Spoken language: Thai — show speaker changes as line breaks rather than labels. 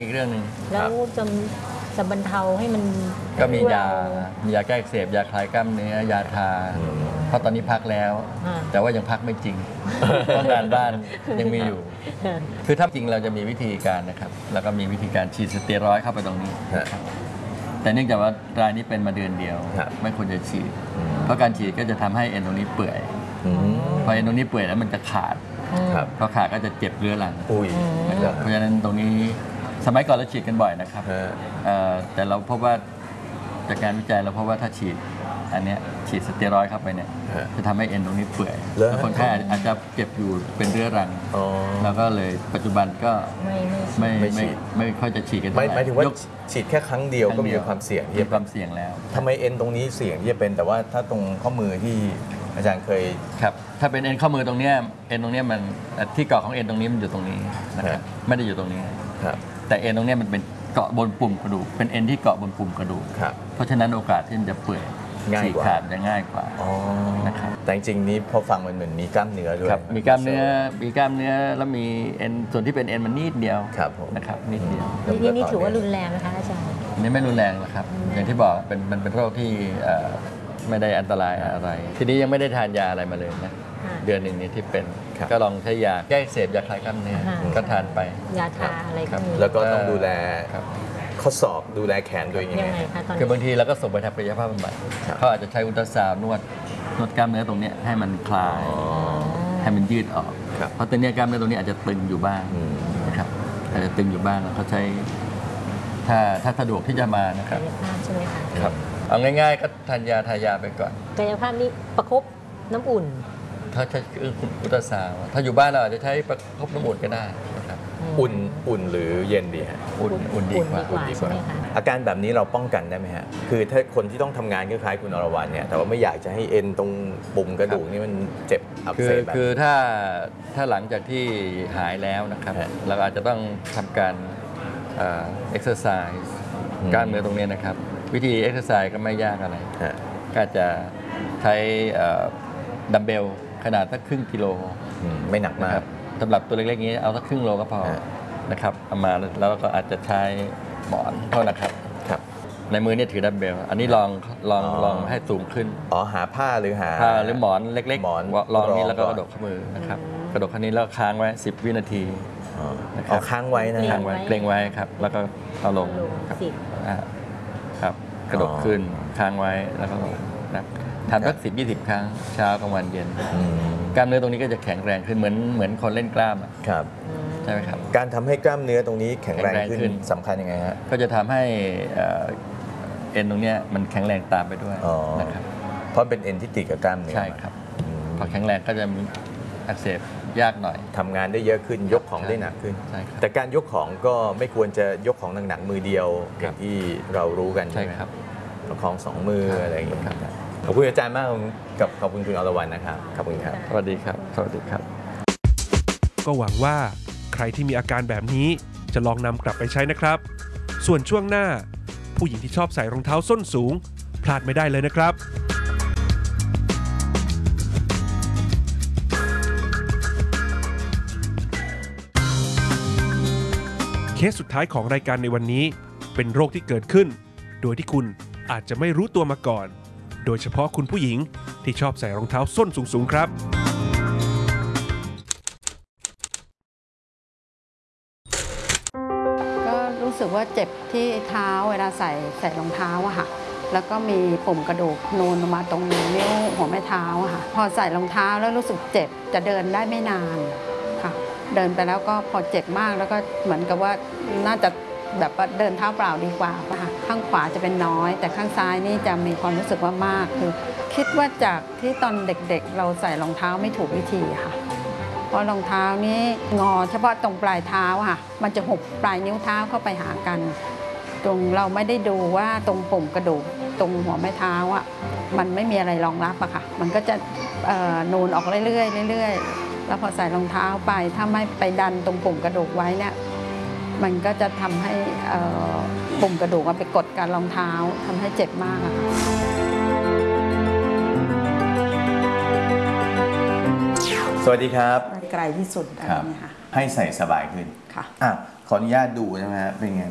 อีกเรื่องหนึ่ง
แล้วจะบรรเทาให้มัน
ก็มียาแก้อักเสบยาคลายกล้ามเนื้อยาทาเพราะตอนนี้พักแล้วแต่ว่ายังพักไม่จริงเพราะงานบ้านยังมีอยู่คือถ้าจริงเราจะมีวิธีการนะครับแล้วก็มีวิธีการฉีดสเตียรอยด์เข้าไปตรงนี้แต่เนื่องจากว่ารายนี้เป็นมาเดือนเดียวไม่ควรจะฉีดเพราะการฉีดก็จะทำให้เอ็นตรงนี้เปื่อยพอเอ็นตรงนี้เปื่อยแล้วมันจะขาดพอขาดก็จะเจ็บเรื้อรังเพราะฉะนั้นตรงนี้สมัยก่อนเราฉีดกันบ่อยนะครับแต่เราพบว่าจากการวิจัยเราพบว่าถ้าฉีดอันนี้ฉีดสเตียรอยด์เข้าไปเนี่ยจะทำให้เอ็นตรงนี้เปื่อยแล้วคนไข้อาจจะเจ็บอยู่เป็นเรื้อรังแล้วก็เลยปัจจุบันก็ไม่ค่อยจะฉีดกันห
มายถึงว่าฉีดแค่ครั้งเดียวก็มีความเสี่ยง
มีความเสี่ยงแล้ว
ทำไมเอ็นตรงนี้เสี่ยงที่จะเป็นแต่ว่าถ้าตรงข้อมือที่อาจารย์เคย
ครับถ้าเป็นเอ็นข้อมือตรงนี้เอ็นตรงนี้มันที่เกาะของเอ็นตรงนี้มันอยู่ตรงนี้นะครับไม่ได้อยู่ตรงนี้แต่เอ็นตรงนี้มันเป็นเกาะบนปุ่มกระดูกเป็นเอ็นที่เกาะบนปุ่มกระดูกเพราะฉะนั้นโอกาสที่มันจะเปื่อยฉีกขาดจะง่ายกว่านะครับ
แต่จริงๆนี้พอฟังมันเหมือนมีกล้ามเนื้อด้วย
มีกล้ามเนื้อแล้วมีเอ็นส่วนที่เป็นเอ็นมันนิดเดียวนะครับนิดเดียว
นี่ถือว่ารุนแรงไหมคะอาจารย์
นี่ไม่รุนแรงหรอกครับอย่างที่บอกมันเป็นโรคที่ไม่ได้อันตรายอะไรทีนี้ยังไม่ได้ทานยาอะไรมาเลยนะเดือนหนึ่งนี้ที่เป็นก็ลองใช้ยาแก้อักเสบยาคลายกล้ามเนื้อก็ทานไป
ยาทาอะไรก็มี
แล้วก็ต้องดูแลข้อศอกดูแลแขนตัวเองยังไง
คือบางทีเราก็ส่งไปทำกายภาพบำบัดเขาอาจจะใช้อุลตราซาวด์นวดกล้ามเนื้อตรงนี้ให้มันคลายให้มันยืดออกเพราะตัวนี้กล้ามเนื้อตรงนี้อาจจะตึงอยู่บ้างนะครับอาจจะตึงอยู่บ้างแล้วเขาใช้ถ้าสะดวกที่จะมานะครับ
กายภาพใช่ไหมคะ
ครับเอาง่ายๆก็ทานยาไปก่อน
กายภาพนี่ประคบน้ำอุ่น
ถ้าใช้อุลตราซาวด์ถ้าอยู่บ้านเราอาจจะใช้ประคบน้ำอุ่นก็ได้นะครับ
อุ่นหรือเย็นดีฮะ
อุ่นดีกว่า
อาการแบบนี้เราป้องกันได้ไหมฮะคือถ้าคนที่ต้องทำงานคล้ายๆคุณอรวรรณเนี่ยแต่ว่าไม่อยากจะให้เอ็นตรงปุ่มกระดูกนี่มันเจ็บอักเสบ
คือถ้าหลังจากที่หายแล้วนะครับเราอาจจะต้องทำการเอ็กซ์เซอร์ไซส์กล้ามเนื้อตรงนี้นะครับวิธีเอ็กซ์เซอร์ไซส์ก็ไม่ยากอะไรก็จะใช้ดัมเบลขนาดสักครึ่งกิโล
ไม่หนักมาก
สำหรับตัวเล็กๆนี้เอาสักครึ่งโลก็พอนะครับเอามาแล้วก็อาจจะใช้หมอนเท่านะครับในมือนี่ถือดัมเบลอันนี้ลองให้สูงขึ้น
หาผ้าหรือ
หมอนเล็กๆลองนี้แล้วก็กระดกข้อมือนะครับกระดกข้อนี้แล้วค้างไว้10 วินาที
เอาค้างไว้นะ
ค้างไว้เกรงไว้ครับแล้วก็เอาลงครับกระดกขึ้นค้างไว้แล้วก็ลงนะทำสัก10-20 ครั้งเช้ากลางวันเย็นกล้ามเนื้อตรงนี้ก็จะแข็งแรงขึ้นเหมือนคนเล่นกล้าม
ครับ
ใช่ไหมครับ
การทำให้กล้ามเนื้อตรงนี้แข็งแรงขึ้นสำคัญยังไงฮะ
ก็จะทำให้เอ็นตรงนี้มันแข็งแรงตามไปด้วยนะครับ
เพราะเป็นเอ็นที่ติดกับกล้ามเนื้อ
ใช่ครับพอแข็งแรงก็จะอักเสบยากหน่อย
ทำงานได้เยอะขึ้นยกของได้หนักขึ้นแต่การยกของก็ไม่ควรจะยกของหนักๆมือเดียวอย่างที่เรารู้กัน
ใช่ครับ
ประคอง2 มืออะไรอย่างเงี้ยขอบคุณอาจารย์มากกับขอบคุณคุณอรวรรณนะครับขอบคุณครับ
สวัสดีครับสวัสดีครับ
ก็หวังว่าใครที่มีอาการแบบนี้จะลองนำกลับไปใช้นะครับส่วนช่วงหน้าผู้หญิงที่ชอบใส่รองเท้าส้นสูงพลาดไม่ได้เลยนะครับเคสสุดท้ายของรายการในวันนี้เป็นโรคที่เกิดขึ้นโดยที่คุณอาจจะไม่รู้ตัวมาก่อนโดยเฉพาะคุณผู้หญิงที่ชอบใส่รองเท้าส้นสูงๆครับ
ก็รู้สึกว่าเจ็บที่เท้าเวลาใส่รองเท้าอะค่ะแล้วก็มีปุ่มกระดูกนูนลงมาตรงนิ้วหัวแม่เท้าอะค่ะพอใส่รองเท้าแล้วรู้สึกเจ็บจะเดินได้ไม่นานค่ะเดินไปแล้วก็พอเจ็บมากแล้วก็เหมือนกับว่าน่าจะแบบว่าเดินเท้าเปล่าดีกว่าค่ะข้างขวาจะเป็นน้อยแต่ข้างซ้ายนี่จะมีความรู้สึกว่ามากคือคิดว่าจากที่ตอนเด็กๆเราใส่รองเท้าไม่ถูกวิธีค่ะเพราะรองเท้านี้งอเฉพาะตรงปลายเท้าค่ะมันจะหุบปลายนิ้วเท้าเข้าไปหากันตรงเราไม่ได้ดูว่าตรงปุ่มกระดูกตรงหัวแม่เท้าอ่ะมันไม่มีอะไรรองรับอะค่ะมันก็จะนูนออกเรื่อยๆเรื่อยๆแล้วพอใส่รองเท้าไปถ้าไม่ไปดันตรงปุ่มกระดูกไว้เนี่ยมันก็จะทำให้ปุ่มกระดูกไปกดกับรองเท้าทำให้เจ็บมากค่ะ
สวัสดีครับ
ไกลที่สุดอะไรเนี่ยค่ะ
ให้ใส่สบายขึ้น
ค่ะ
ขออนุญาตดูใช่ไหมฮะเป็นไง